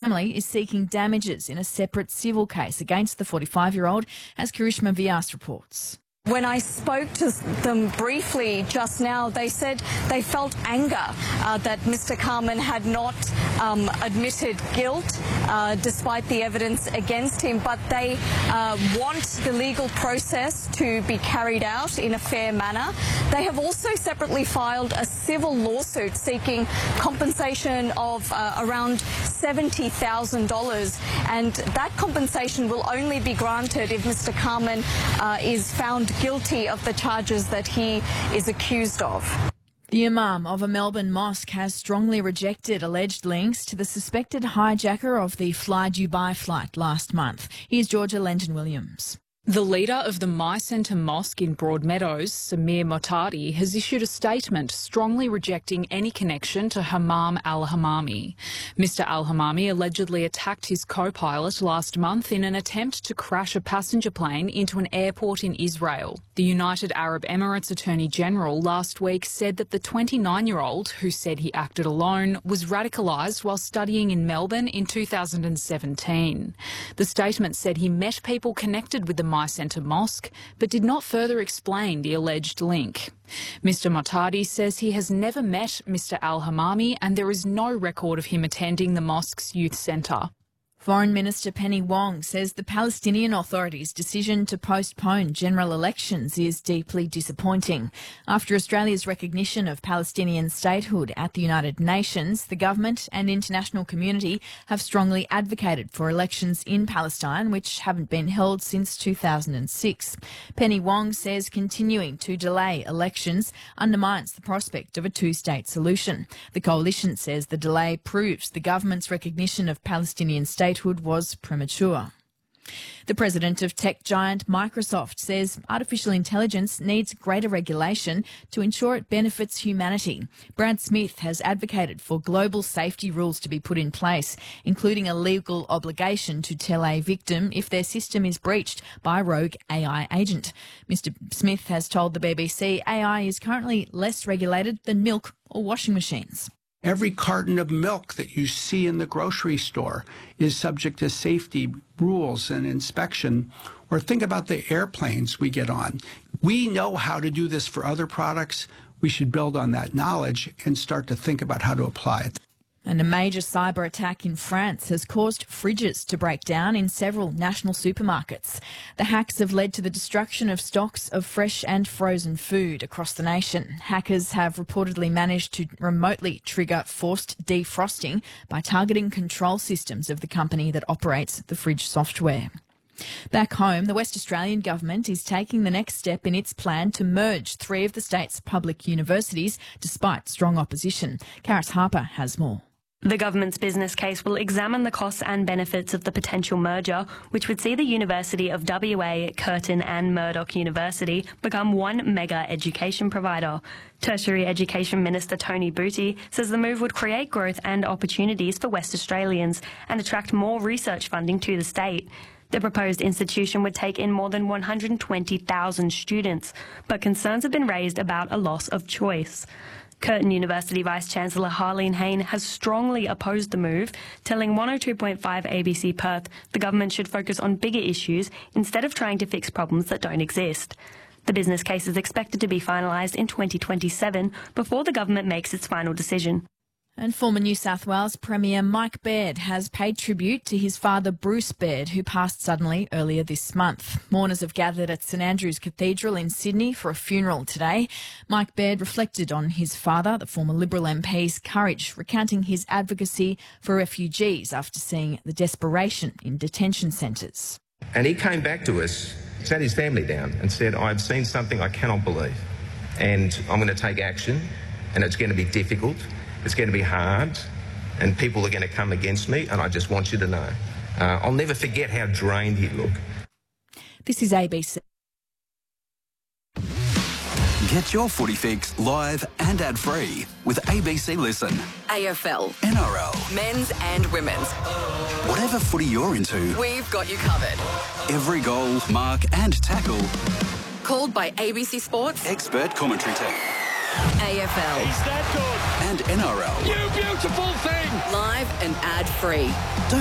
family is seeking damages in a separate civil case against the 45-year-old, as Karishma Vyas reports. When I spoke to them briefly just now, they said they felt anger that Mr. Carman had not admitted guilt despite the evidence against him, but they want the legal process to be carried out in a fair manner. They have also separately filed a civil lawsuit seeking compensation of around $70,000, and that compensation will only be granted if Mr. Carman is found guilty of the charges that he is accused of. The imam of a Melbourne mosque has strongly rejected alleged links to the suspected hijacker of the Fly Dubai flight last month. Here's Georgia Lenton-Williams. The leader of the My Centre Mosque in Broadmeadows, Samir Motadi, has issued a statement strongly rejecting any connection to Hammam al-Hammami. Mr al-Hammami allegedly attacked his co-pilot last month in an attempt to crash a passenger plane into an airport in Israel. The United Arab Emirates Attorney General last week said that the 29-year-old, who said he acted alone, was radicalised while studying in Melbourne in 2017. The statement said he met people connected with the My Centre Mosque, but did not further explain the alleged link. Mr Motadi says he has never met Mr al-Hammami and there is no record of him attending the mosque's youth centre. Foreign Minister Penny Wong says the Palestinian Authority's decision to postpone general elections is deeply disappointing. After Australia's recognition of Palestinian statehood at the United Nations, the government and international community have strongly advocated for elections in Palestine, which haven't been held since 2006. Penny Wong says continuing to delay elections undermines the prospect of a two-state solution. The coalition says the delay proves the government's recognition of Palestinian statehood was premature. The president of tech giant Microsoft says artificial intelligence needs greater regulation to ensure it benefits humanity. Brad Smith has advocated for global safety rules to be put in place, including a legal obligation to tell a victim if their system is breached by a rogue AI agent. Mr. Smith has told the BBC AI is currently less regulated than milk or washing machines. Every carton of milk that you see in the grocery store is subject to safety rules and inspection. Or think about the airplanes we get on. We know how to do this for other products. We should build on that knowledge and start to think about how to apply it. And a major cyber attack in France has caused fridges to break down in several national supermarkets. The hacks have led to the destruction of stocks of fresh and frozen food across the nation. Hackers have reportedly managed to remotely trigger forced defrosting by targeting control systems of the company that operates the fridge software. Back home, the West Australian government is taking the next step in its plan to merge three of the state's public universities, despite strong opposition. Karis Harper has more. The government's business case will examine the costs and benefits of the potential merger, which would see the University of WA, Curtin and Murdoch University become one mega education provider. Tertiary Education Minister Tony Booty says the move would create growth and opportunities for West Australians and attract more research funding to the state. The proposed institution would take in more than 120,000 students, but concerns have been raised about a loss of choice. Curtin University Vice-Chancellor Harleen Hayne has strongly opposed the move, telling 102.5 ABC Perth the government should focus on bigger issues instead of trying to fix problems that don't exist. The business case is expected to be finalised in 2027 before the government makes its final decision. And former New South Wales Premier Mike Baird has paid tribute to his father Bruce Baird, who passed suddenly earlier this month. Mourners have gathered at St Andrew's Cathedral in Sydney for a funeral today. Mike Baird reflected on his father, the former Liberal MP's courage, recounting his advocacy for refugees after seeing the desperation in detention centres. And he came back to us, sat his family down and said, I've seen something I cannot believe and I'm going to take action and it's going to be difficult. It's going to be hard, and people are going to come against me, and I just want you to know. I'll never forget how drained he'd look. This is ABC. Get your footy fix live and ad-free with ABC Listen. AFL. NRL. Men's and women's. Whatever footy you're into, we've got you covered. Every goal, mark and tackle. Called by ABC Sports. Expert commentary team. AFL. He's that good. And NRL. You beautiful thing. Live and ad-free.